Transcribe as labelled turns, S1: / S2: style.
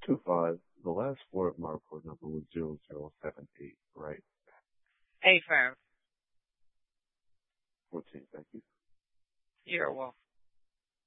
S1: 625, the last four of my report number was 0078, right?
S2: Affirm.
S1: 14, thank you.
S2: You're welcome.